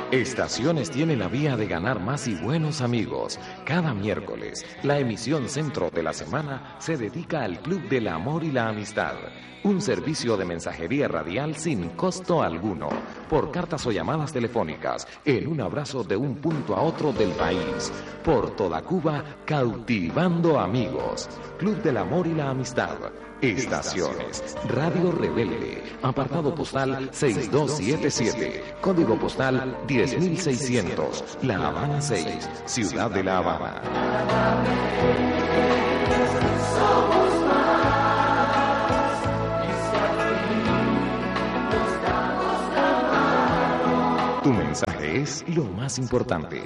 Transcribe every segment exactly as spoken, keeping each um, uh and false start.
Estaciones tiene la vía de ganar más y buenos amigos. Cada miércoles, la emisión centro de la semana se dedica al Club del Amor y la Amistad. Un servicio de mensajería radial sin costo alguno, por cartas o llamadas telefónicas, en un abrazo de un punto a otro del país. Por toda Cuba, cautivando amigos. Club del Amor y la Amistad. Estaciones. Radio Rebelde. Apartado postal seis dos siete siete. Código postal diez mil seiscientos. La Habana seis. Ciudad de La Habana. Somos más. Tu mensaje es lo más importante.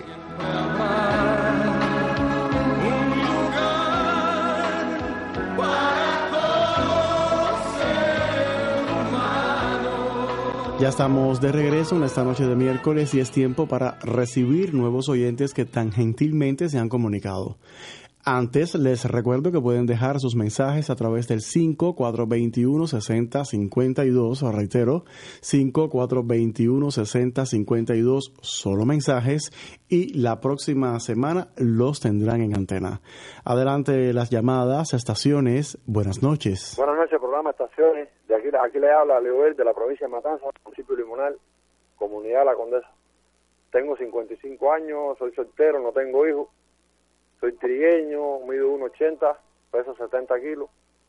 Ya estamos de regreso en esta noche de miércoles y es tiempo para recibir nuevos oyentes que tan gentilmente se han comunicado. Antes, les recuerdo que pueden dejar sus mensajes a través del cinco cuatro dos uno, seis cero cinco dos, reitero, cinco cuatro dos uno, seis cero cinco dos, solo mensajes, y la próxima semana los tendrán en antena. Adelante las llamadas, Estaciones, buenas noches. Buenas noches, programa Estaciones, de aquí, aquí le habla Leoel de la provincia de Matanzas, municipio Limonal, comunidad La Condesa. Tengo cincuenta y cinco años, soy soltero, no tengo hijos. Soy trigueño, mido uno ochenta, peso setenta kilos.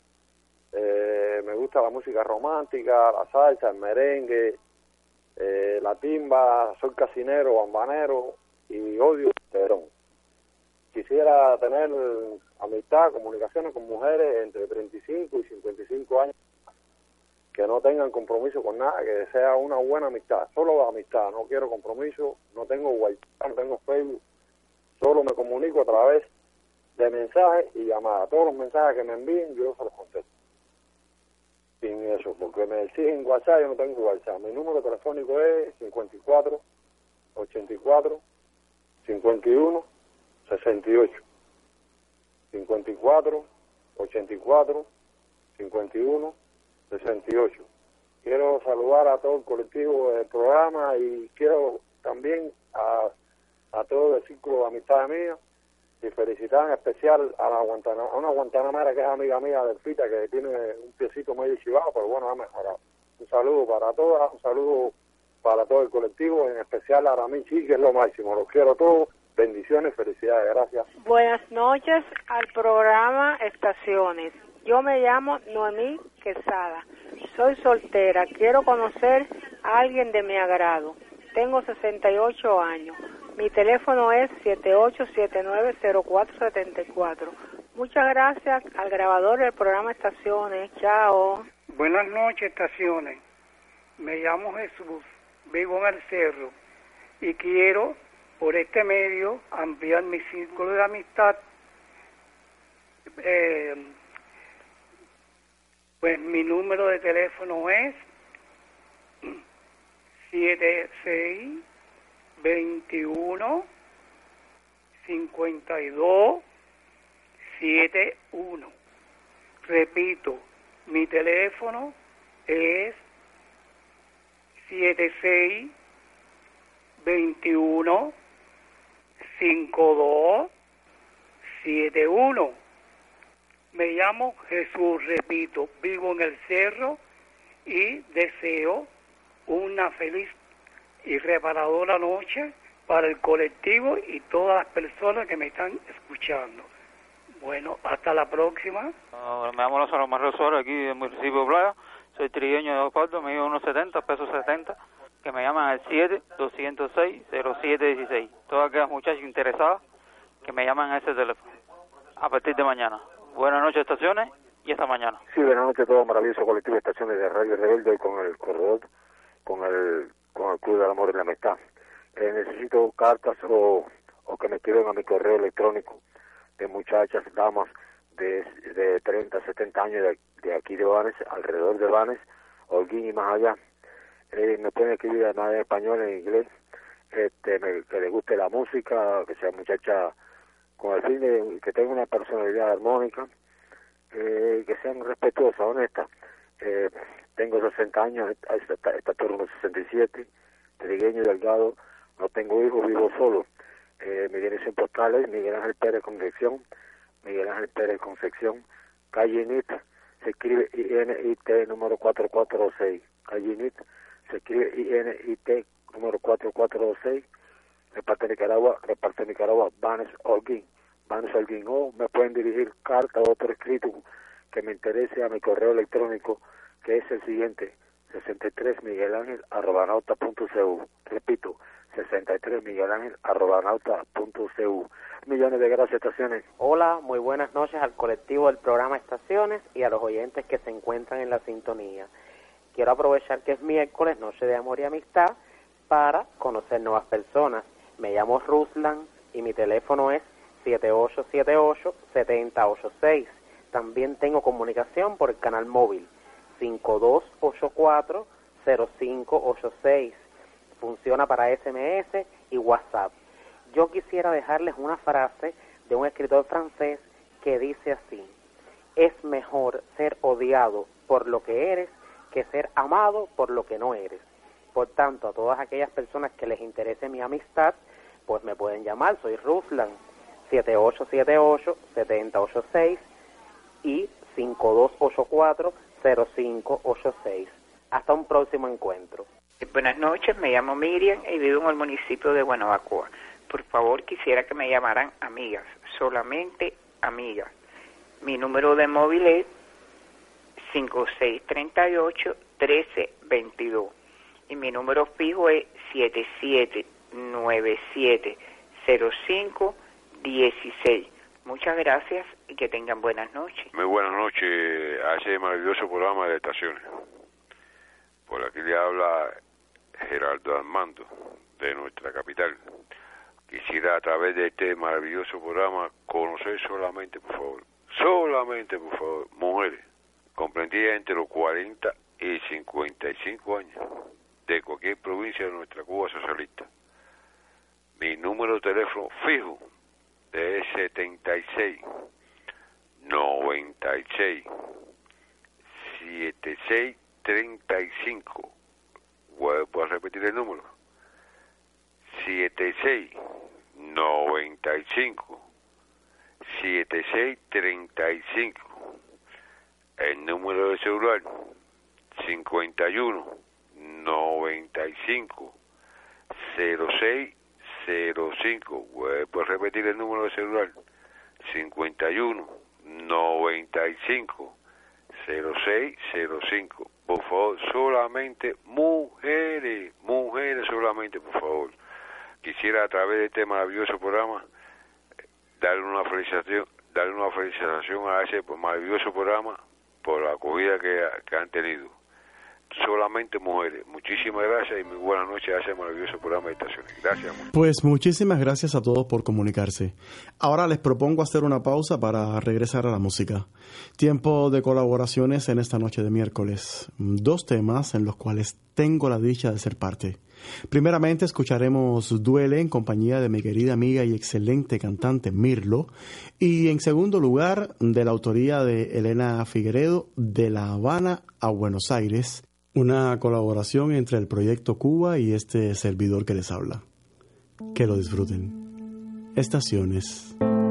Eh, me gusta la música romántica, la salsa, el merengue, eh, la timba. Soy casinero, bambanero y odio el terón. Quisiera tener amistad, comunicaciones con mujeres entre treinta y cinco y cincuenta y cinco años que no tengan compromiso con nada, que sea una buena amistad, solo amistad. No quiero compromiso, no tengo WhatsApp, no tengo Facebook. Solo me comunico a través de mensajes y llamadas. Todos los mensajes que me envíen, yo se los contesto. Sin eso, porque me exigen WhatsApp, yo no tengo WhatsApp. Mi número telefónico es cincuenta y cuatro, ochenta y cuatro, cincuenta y uno, sesenta y ocho. cincuenta y cuatro, ochenta y cuatro, cincuenta y uno, sesenta y ocho. Quiero saludar a todo el colectivo del programa y quiero también a a todo el círculo de amistades mías y felicitar en especial a, la Guantana, a una guantanamera que es amiga mía del Pita, que tiene un piecito medio chivado, pero bueno, ha mejorado. Un saludo para todas, un saludo para todo el colectivo, en especial a Ramichi, que es lo máximo. Los quiero a todos, bendiciones, felicidades, gracias. Buenas noches al programa Estaciones. Yo me llamo Noemí Quesada, soy soltera, quiero conocer a alguien de mi agrado. Tengo sesenta y ocho años. Mi teléfono es siete ocho siete nueve cero cuatro siete cuatro. Muchas gracias al grabador del programa Estaciones. Chao. Buenas noches, Estaciones. Me llamo Jesús, vivo en el Cerro y quiero, por este medio, ampliar mi círculo de amistad. Eh, pues mi número de teléfono es siete seis veintiuno cincuenta y dos setenta y uno. Repito, mi teléfono es siete seis veintiuno cincuenta y dos setenta y uno. Me llamo Jesús, repito, vivo en el Cerro y deseo una feliz y reparadora noche para el colectivo y todas las personas que me están escuchando. Bueno, hasta la próxima. Uh, me llamo Lázaro Marrero Suárez, aquí en el municipio de Playa. Soy trigueño de Opardo, me mido uno setenta, peso setenta, que me llaman al siete dos cero seis cero siete uno seis. Todas aquellas muchachas interesadas que me llaman a ese teléfono a partir de mañana. Buenas noches, Estaciones, y hasta mañana. Sí, buenas noches a todo maravilloso colectivo de Estaciones de Radio Rebelde con el corredor, con el con el Club del Amor y la Amistad. Eh, necesito cartas o, o que me escriban a mi correo electrónico de muchachas, damas de, de treinta, setenta años de, de aquí de Banes, alrededor de Banes, Holguín y más allá. Eh, me pueden escribir además en español, en inglés, este, me, que les guste la música, que sea muchacha con el fin de que tenga una personalidad armónica, eh, que sean respetuosas, honestas. Eh, tengo sesenta años, estatura uno sesenta y siete, trigueño y delgado, no tengo hijos, vivo solo. Eh, mi dirección postal es Miguel Ángel Pérez Concepción, Miguel Ángel Pérez Concepción, calle Init, se escribe I N I T número cuatro cuatro dos seis, calle Init, se escribe I N I T número cuatro cuatro dos seis, reparto Nicaragua, reparto Nicaragua, Banes Holguín, Banes Holguín, o me pueden dirigir carta o otro escrito que me interese a mi correo electrónico, que es el siguiente, sesenta y tres Miguel Ángel arroba nauta punto c u. Repito, sesenta y tres Miguel Ángel arroba nauta punto c u. Millones de gracias, Estaciones. Hola, muy buenas noches al colectivo del programa Estaciones y a los oyentes que se encuentran en la sintonía. Quiero aprovechar que es miércoles, noche de amor y amistad, para conocer nuevas personas. Me llamo Ruslan y mi teléfono es siete ocho siete ocho, siete cero ocho seis. También tengo comunicación por el canal móvil cinco dos ocho cuatro, cero cinco ocho seis. Funciona para S M S y WhatsApp. Yo quisiera dejarles una frase de un escritor francés que dice así: es mejor ser odiado por lo que eres que ser amado por lo que no eres. Por tanto, a todas aquellas personas que les interese mi amistad, pues me pueden llamar. Soy Ruslan, siete ocho siete ocho, siete cero ocho seis y cinco dos ocho cuatro, cero cinco ocho seis. Hasta un próximo encuentro. Buenas noches, me llamo Miriam y vivo en el municipio de Guanabacoa. Por favor, quisiera que me llamaran amigas, solamente amigas. Mi número de móvil es cinco seis tres ocho, uno tres dos dos y mi número fijo es siete siete nueve siete cero cinco uno seis. Muchas gracias y que tengan buenas noches. Muy buenas noches a ese maravilloso programa de Estaciones. Por aquí le habla Gerardo Armando, de nuestra capital. Quisiera a través de este maravilloso programa conocer solamente, por favor, solamente, por favor, mujeres comprendidas entre los cuarenta y cincuenta y cinco años, de cualquier provincia de nuestra Cuba socialista. Mi número de teléfono fijo es setenta y seis, noventa y seis, setenta y seis, treinta y cinco. Vuelvo a repetir el número: setenta y seis, noventa y cinco, setenta y seis, treinta y cinco. El número de celular: cincuenta y uno, noventa y cinco, cero seis cero cinco. Vuelvo a repetir el número de celular: cincuenta y uno, noventa y cinco, cero seis cero cinco. Por favor, solamente mujeres, mujeres solamente, por favor. Quisiera a través de este maravilloso programa darle una felicitación, darle una felicitación a ese maravilloso programa por la acogida que, que han tenido. Solamente mujeres. Muchísimas gracias y muy buenas noches a ese maravilloso programa de Estaciones. Gracias. Pues muchísimas gracias a todos por comunicarse. Ahora les propongo hacer una pausa para regresar a la música. Tiempo de colaboraciones en esta noche de miércoles. Dos temas en los cuales tengo la dicha de ser parte. Primeramente escucharemos Duele en compañía de mi querida amiga y excelente cantante Mirlo, y en segundo lugar de la autoría de Elena Figueredo, De La Habana a Buenos Aires, una colaboración entre el Proyecto Cuba y este servidor que les habla. Que lo disfruten. Estaciones.